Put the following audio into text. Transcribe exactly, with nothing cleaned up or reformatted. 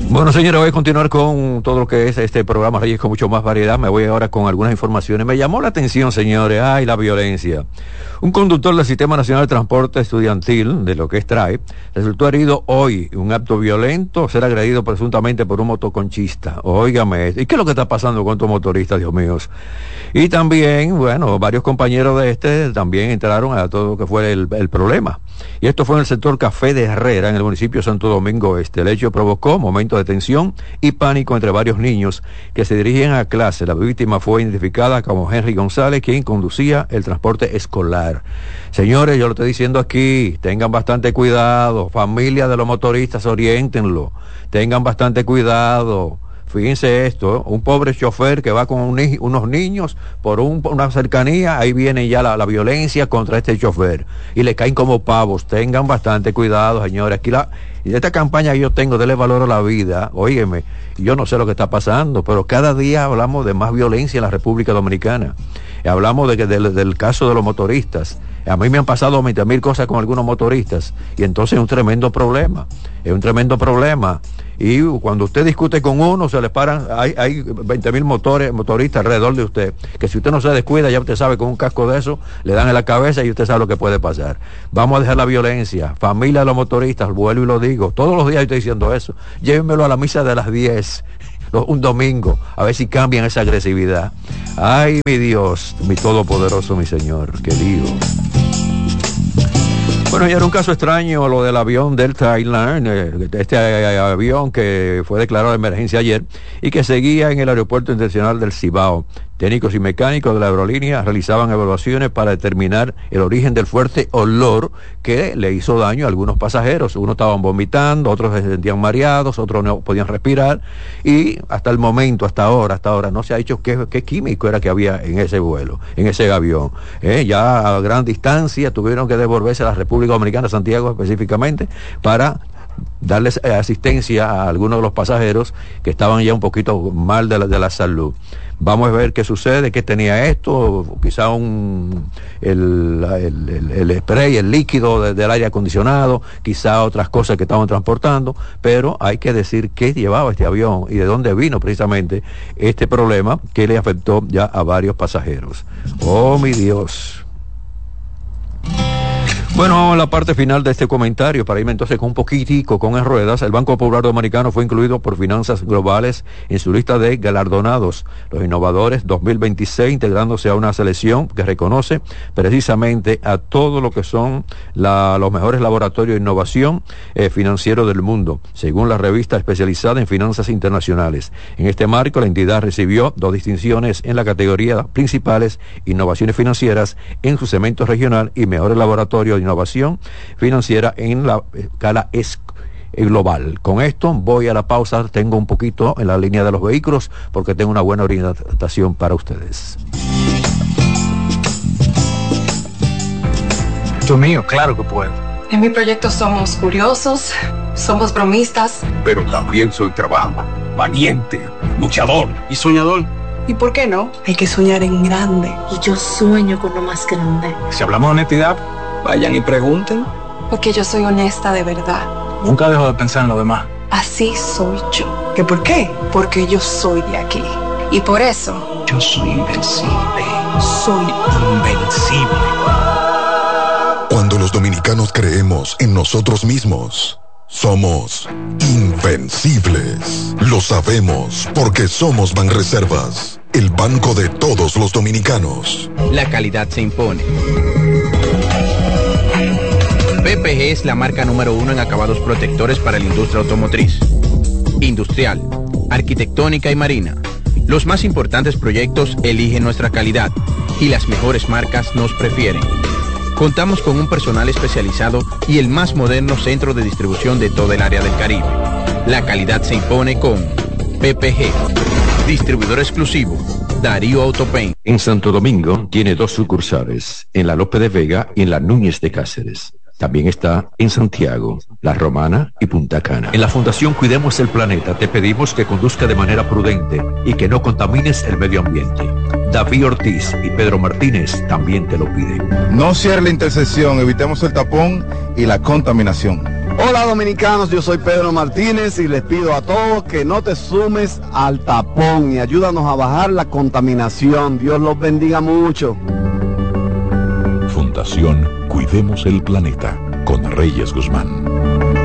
Bueno, señores, voy a continuar con todo lo que es este programa Reyes con mucho más variedad. Me voy ahora con algunas informaciones. Me llamó la atención, señores, ay, la violencia. Un conductor del Sistema Nacional de Transporte Estudiantil, de lo que es T R A E, resultó herido hoy en un acto violento, ser agredido presuntamente por un motoconchista. Óigame, ¿y qué es lo que está pasando con estos motoristas, Dios mío? Y también, bueno, varios compañeros de este también entraron a todo lo que fue el, el problema. Y esto fue en el sector Café de Herrera, en el municipio de Santo Domingo Este. El hecho provocó momentos de tensión y pánico entre varios niños que se dirigían a clase. La víctima fue identificada como Henry González, quien conducía el transporte escolar. Señores, yo lo estoy diciendo aquí, tengan bastante cuidado, familia de los motoristas, oriéntenlo, tengan bastante cuidado. Fíjense esto, un pobre chofer que va con un ni- unos niños por un, una cercanía, ahí viene ya la, la violencia contra este chofer y le caen como pavos. Tengan bastante cuidado, señores. Aquí la, y esta campaña que yo tengo, dele valor a la vida, óyeme, yo no sé lo que está pasando, pero cada día hablamos de más violencia en la República Dominicana. Y hablamos de que del, del caso de los motoristas. A mí me han pasado veinte mil cosas con algunos motoristas y entonces es un tremendo problema, es un tremendo problema. Y cuando usted discute con uno, se le paran, hay, hay veinte mil motores, motoristas alrededor de usted, que si usted no se descuida, ya usted sabe, con un casco de eso, le dan en la cabeza y usted sabe lo que puede pasar. Vamos a dejar la violencia. Familia de los motoristas, vuelvo y lo digo, todos los días estoy diciendo eso, llévenmelo a la misa de las diez, un domingo, a ver si cambian esa agresividad. Ay, mi Dios, mi todopoderoso, mi Señor, qué lío. Bueno, y era un caso extraño lo del avión Delta Airlines, este avión que fue declarado de emergencia ayer y que seguía en el aeropuerto internacional del Cibao. Técnicos y mecánicos de la aerolínea realizaban evaluaciones para determinar el origen del fuerte olor que le hizo daño a algunos pasajeros. Unos estaban vomitando, otros se sentían mareados, otros no podían respirar y hasta el momento, hasta ahora, hasta ahora no se ha dicho qué, qué químico era que había en ese vuelo, en ese avión. Eh, ya a gran distancia tuvieron que devolverse a la República Dominicana, Santiago específicamente, para darles eh, asistencia a algunos de los pasajeros que estaban ya un poquito mal de la, de la salud. Vamos a ver qué sucede, qué tenía esto, quizá un el, el, el, el spray, el líquido de, del aire acondicionado, quizá otras cosas que estaban transportando, pero hay que decir qué llevaba este avión y de dónde vino precisamente este problema que le afectó ya a varios pasajeros. Oh, mi Dios. Bueno, en la parte final de este comentario, para irme entonces con un poquitico con en ruedas, el Banco Popular Dominicano fue incluido por Finanzas Globales en su lista de galardonados, los innovadores dos mil veintiséis, integrándose a una selección que reconoce precisamente a todo lo que son la, los mejores laboratorios de innovación eh, financiero del mundo, según la revista especializada en finanzas internacionales. En este marco, la entidad recibió dos distinciones en la categoría principales, innovaciones financieras en su segmento regional y mejores laboratorios de innovación financiera en la escala es global. Con esto voy a la pausa, tengo un poquito en la línea de los vehículos porque tengo una buena orientación para ustedes. Dios mío, claro que puedo. En mi proyecto somos curiosos, somos bromistas, pero también soy trabajo, valiente, luchador y soñador. ¿Y por qué no? Hay que soñar en grande. Y yo sueño con lo más grande. Si hablamos de honestidad, vayan y pregunten. Porque yo soy honesta de verdad. Nunca dejo de pensar en lo demás. Así soy yo. ¿Qué por qué? Porque yo soy de aquí. Y por eso... yo soy invencible. Soy invencible. Cuando los dominicanos creemos en nosotros mismos, somos invencibles. Lo sabemos porque somos Banreservas, el banco de todos los dominicanos. La calidad se impone. P P G es la marca número uno en acabados protectores para la industria automotriz, industrial, arquitectónica y marina. Los más importantes proyectos eligen nuestra calidad y las mejores marcas nos prefieren. Contamos con un personal especializado y el más moderno centro de distribución de todo el área del Caribe. La calidad se impone con P P G. Distribuidor exclusivo, Darío Autopaint. En Santo Domingo tiene dos sucursales, en la Lope de Vega y en la Núñez de Cáceres. También está en Santiago, La Romana y Punta Cana. En la Fundación Cuidemos el Planeta te pedimos que conduzca de manera prudente y que no contamines el medio ambiente. David Ortiz y Pedro Martínez también te lo piden. No cierre la intersección, evitemos el tapón y la contaminación. Hola dominicanos, yo soy Pedro Martínez y les pido a todos que no te sumes al tapón y ayúdanos a bajar la contaminación. Dios los bendiga mucho. Fundación Cuidemos el Planeta con Reyes Guzmán.